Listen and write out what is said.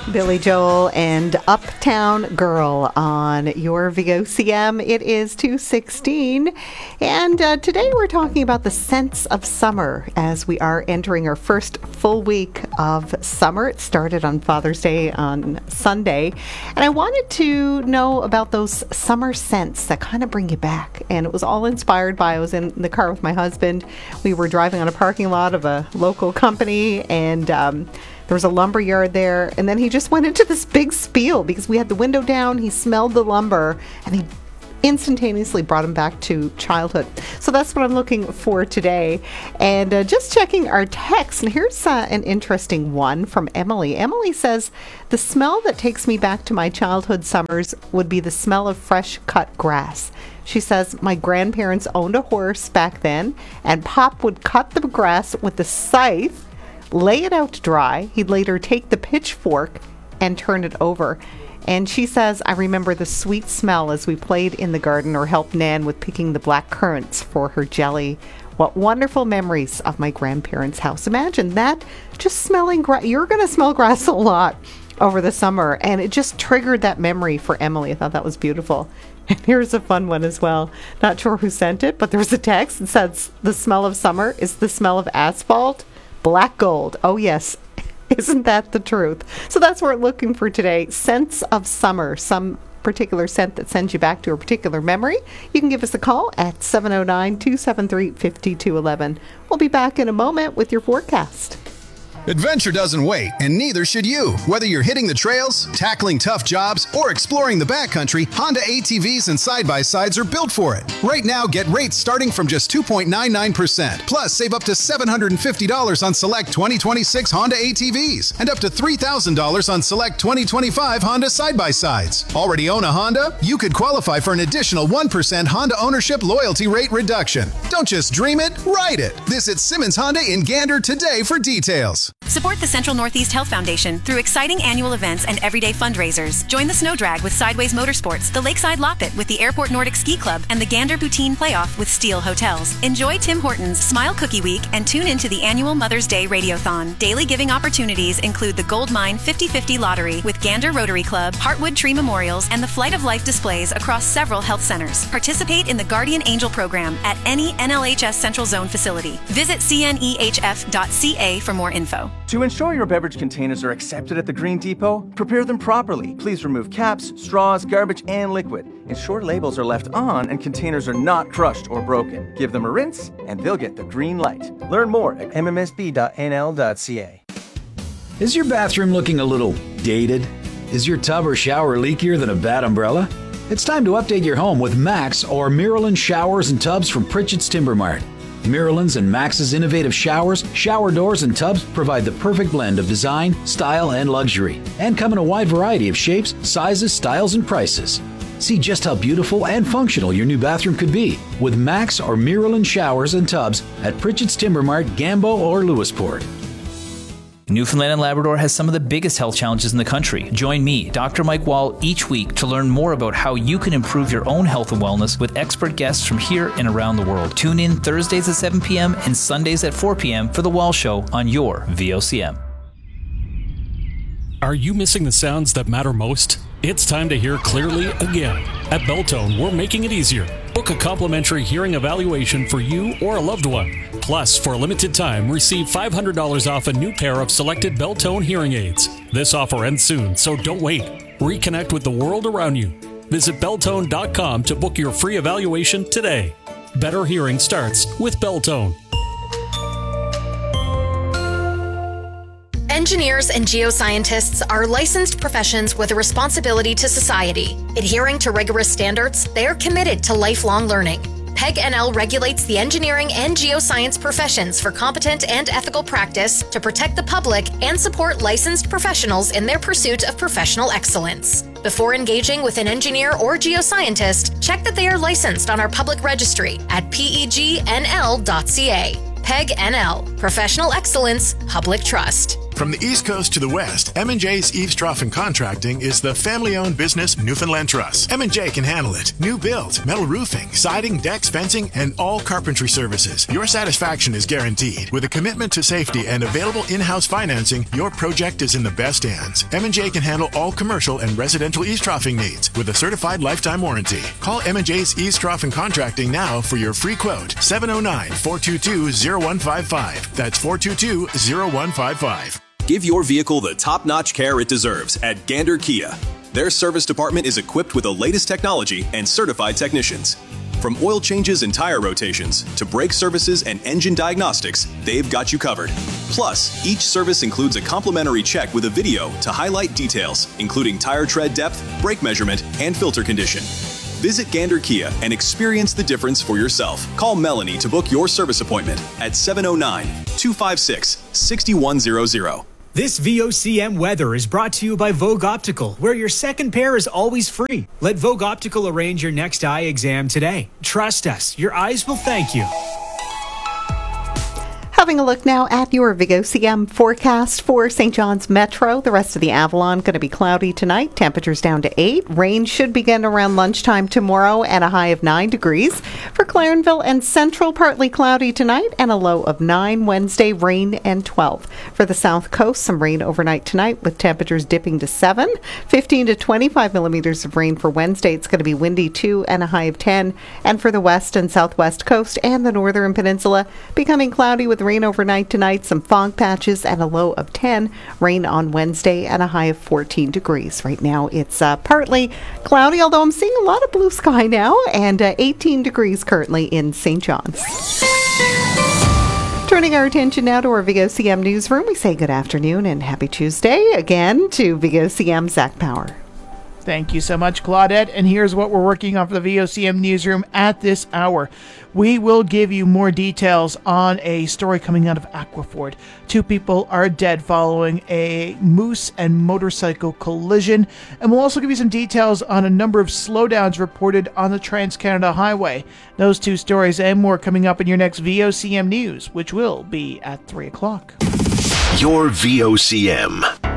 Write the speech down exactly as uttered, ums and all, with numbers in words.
Billy Joel and Uptown Girl on your V O C M. It is two sixteen, and uh, today we're talking about the sense of summer as we are entering our first full week of summer. It started on Father's Day on Sunday, and I wanted to know about those summer scents that kind of bring you back, and it was all inspired by, I was in the car with my husband. We were driving on a parking lot of a local company, and um, there was a lumber yard there, and then he just went into this big spiel because we had the window down. He smelled the lumber, and he instantaneously brought him back to childhood. So that's what I'm looking for today. And uh, just checking our text, and here's uh, an interesting one from Emily. Emily says, the smell that takes me back to my childhood summers would be the smell of fresh cut grass. She says, my grandparents owned a horse back then, and Pop would cut the grass with the scythe, lay it out to dry. He'd later take the pitchfork and turn it over. And she says, I remember the sweet smell as we played in the garden or helped Nan with picking the black currants for her jelly. What wonderful memories of my grandparents' house. Imagine that, just smelling grass. You're going to smell grass a lot over the summer, and it just triggered that memory for Emily. I thought that was beautiful. And here's a fun one as well. Not sure who sent it, but there's a text that says, the smell of summer is the smell of asphalt. Black gold. Oh, yes. Isn't that the truth? So that's what we're looking for today. Scents of summer. Some particular scent that sends you back to a particular memory. You can give us a call at seven oh nine, two seven three, five two one one. We'll be back in a moment with your forecast. Adventure doesn't wait, and neither should you. Whether you're hitting the trails, tackling tough jobs, or exploring the backcountry, Honda A T Vs and side-by-sides are built for it. Right now, get rates starting from just two point nine nine percent. Plus, save up to seven hundred fifty dollars on select twenty twenty-six Honda A T Vs and up to three thousand dollars on select twenty twenty-five Honda side-by-sides. Already own a Honda? You could qualify for an additional one percent Honda ownership loyalty rate reduction. Don't just dream it, ride it. Visit Simmons Honda in Gander today for details. Support the Central Northeast Health Foundation through exciting annual events and everyday fundraisers. Join the Snow Drag with Sideways Motorsports, the Lakeside Loppet with the Airport Nordic Ski Club, and the Gander Poutine Playoff with Steel Hotels. Enjoy Tim Hortons Smile Cookie Week and tune into the annual Mother's Day Radiothon. Daily giving opportunities include the Gold Mine fifty fifty Lottery with Gander Rotary Club, Heartwood Tree Memorials, and the Flight of Life displays across several health centers. Participate in the Guardian Angel program at any N L H S Central Zone facility. Visit C N E H F dot C A for more info. To ensure your beverage containers are accepted at the Green Depot, prepare them properly. Please remove caps, straws, garbage, and liquid. Ensure labels are left on and containers are not crushed or broken. Give them a rinse, and they'll get the green light. Learn more at m m s b dot n l dot c a. Is your bathroom looking a little dated? Is your tub or shower leakier than a bad umbrella? It's time to update your home with Max or Miralyn Showers and Tubs from Pritchett's Timber Mart. Miralyn's and Max's innovative showers, shower doors, and tubs provide the perfect blend of design, style, and luxury, and come in a wide variety of shapes, sizes, styles, and prices. See just how beautiful and functional your new bathroom could be with Max or Miralyn Showers and Tubs at Pritchett's Timber Mart, Gambo, or Lewisport. Newfoundland and Labrador has some of the biggest health challenges in the country. Join me, Doctor Mike Wall, each week to learn more about how you can improve your own health and wellness with expert guests from here and around the world. Tune in Thursdays at seven p.m. and Sundays at four p.m. for The Wall Show on your V O C M. Are you missing the sounds that matter most? It's time to hear clearly again. At Beltone, we're making it easier. Book a complimentary hearing evaluation for you or a loved one. Plus, for a limited time, receive five hundred dollars off a new pair of selected Beltone hearing aids. This offer ends soon, so don't wait. Reconnect with the world around you. Visit Beltone dot com to book your free evaluation today. Better hearing starts with Beltone. Engineers and geoscientists are licensed professions with a responsibility to society. Adhering to rigorous standards, they are committed to lifelong learning. P E G N L regulates the engineering and geoscience professions for competent and ethical practice to protect the public and support licensed professionals in their pursuit of professional excellence. Before engaging with an engineer or geoscientist, check that they are licensed on our public registry at P E G N L dot C A. P E G N L, Professional Excellence, Public Trust. From the East Coast to the West, M and J's Eaves Trough and Contracting is the family-owned business Newfoundland Trust. M and J can handle it. New builds, metal roofing, siding, decks, fencing, and all carpentry services. Your satisfaction is guaranteed. With a commitment to safety and available in-house financing, your project is in the best hands. M and J can handle all commercial and residential eaves troughing needs with a certified lifetime warranty. Call M and J's Eaves Trough and Contracting now for your free quote. seven oh nine, four two two, oh one five five. That's four two two, oh one five five. Give your vehicle the top-notch care it deserves at Gander Kia. Their service department is equipped with the latest technology and certified technicians. From oil changes and tire rotations to brake services and engine diagnostics, they've got you covered. Plus, each service includes a complimentary check with a video to highlight details, including tire tread depth, brake measurement, and filter condition. Visit Gander Kia and experience the difference for yourself. Call Melanie to book your service appointment at seven oh nine, two five six, six one zero zero. This V O C M weather is brought to you by Vogue Optical, where your second pair is always free. Let Vogue Optical arrange your next eye exam today. Trust us, your eyes will thank you. Having a look now at your V O C M forecast for Saint John's Metro. The rest of the Avalon going to be cloudy tonight. Temperatures down to eight. Rain should begin around lunchtime tomorrow at a high of nine degrees. For Clarenville and Central, partly cloudy tonight and a low of nine. Wednesday, rain and twelve. For the South Coast, some rain overnight tonight with temperatures dipping to seven. fifteen to twenty-five millimeters of rain for Wednesday. It's going to be windy too and a high of ten. And for the West and Southwest Coast and the Northern Peninsula, becoming cloudy with rain overnight tonight, some fog patches and a low of ten. Rain on Wednesday and a high of fourteen degrees. Right now it's uh, partly cloudy, although I'm seeing a lot of blue sky now, and uh, eighteen degrees currently in Saint John's. Turning our attention now to our V O C M newsroom, we say good afternoon and happy Tuesday again to V O C M Zach Power. Thank you so much, Claudette. And here's what we're working on for the V O C M newsroom at this hour. We will give you more details on a story coming out of Aquafort. Two people are dead following a moose and motorcycle collision. And we'll also give you some details on a number of slowdowns reported on the Trans-Canada Highway. Those two stories and more coming up in your next V O C M News, which will be at three o'clock. Your V O C M.